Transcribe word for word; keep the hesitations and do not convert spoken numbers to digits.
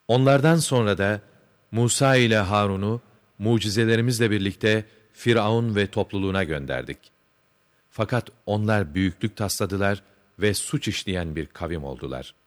Onlardan sonra da Musa ile Harun'u mucizelerimizle birlikte Firavun ve topluluğuna gönderdik. Fakat onlar büyüklük tasladılar ve suç işleyen bir kavim oldular.